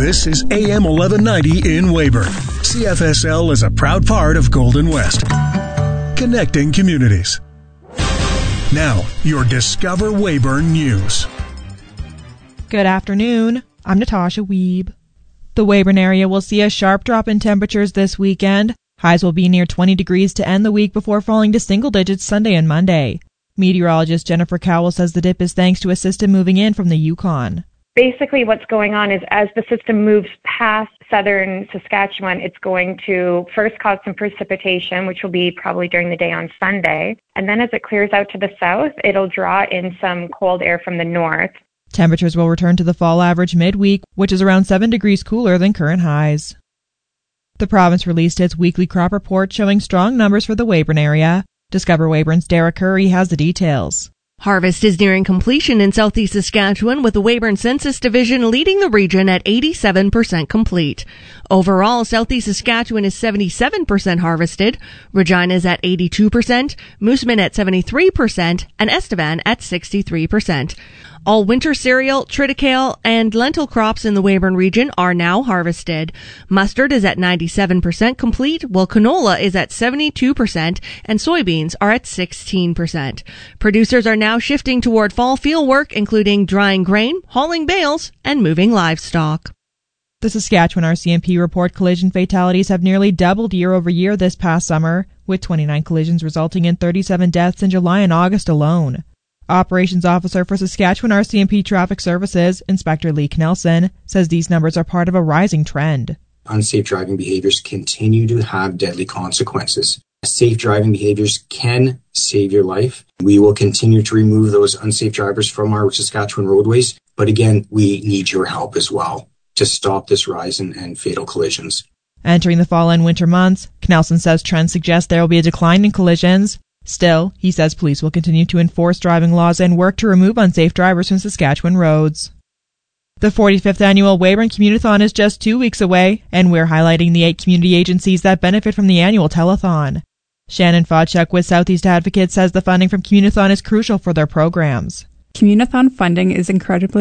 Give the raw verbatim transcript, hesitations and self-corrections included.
This is A M eleven ninety in Weyburn. C F S L is a proud part of Golden West. Connecting communities. Now, your Discover Weyburn News. Good afternoon. I'm Natasha Wiebe. The Weyburn area will see a sharp drop in temperatures this weekend. Highs will be near twenty degrees to end the week before falling to single digits Sunday and Monday. Meteorologist Jennifer Cowell says the dip is thanks to a system moving in from the Yukon. Basically what's going on is as the system moves past southern Saskatchewan, it's going to first cause some precipitation, which will be probably during the day on Sunday. And then as it clears out to the south, it'll draw in some cold air from the north. Temperatures will return to the fall average midweek, which is around seven degrees cooler than current highs. The province released its weekly crop report showing strong numbers for the Weyburn area. Discover Weyburn's Derek Curry has the details. Harvest is nearing completion in southeast Saskatchewan, with the Weyburn Census Division leading the region at eighty-seven percent complete. Overall, southeast Saskatchewan is seventy-seven percent harvested, Regina is at eighty-two percent, Moosomin at seventy-three percent, and Estevan at sixty-three percent. All winter cereal, triticale, and lentil crops in the Weyburn region are now harvested. Mustard is at ninety-seven percent complete, while canola is at seventy-two percent, and soybeans are at sixteen percent. Producers are now shifting toward fall field work, including drying grain, hauling bales, and moving livestock. The Saskatchewan R C M P report collision fatalities have nearly doubled year over year this past summer, with twenty-nine collisions resulting in thirty-seven deaths in July and August alone. Operations Officer for Saskatchewan R C M P Traffic Services, Inspector Lee Knelson, says these numbers are part of a rising trend. Unsafe driving behaviors continue to have deadly consequences. Safe driving behaviors can save your life. We will continue to remove those unsafe drivers from our Saskatchewan roadways, but again, we need your help as well to stop this rise in, in fatal collisions. Entering the fall and winter months, Knelson says trends suggest there will be a decline in collisions. Still, he says police will continue to enforce driving laws and work to remove unsafe drivers from Saskatchewan roads. The forty-fifth annual Weyburn Community-thon is just two weeks away, and we're highlighting the eight community agencies that benefit from the annual telethon. Shannon Fodchuk with Southeast Advocates says the funding from Community-thon is crucial for their programs. Community-thon funding is incredibly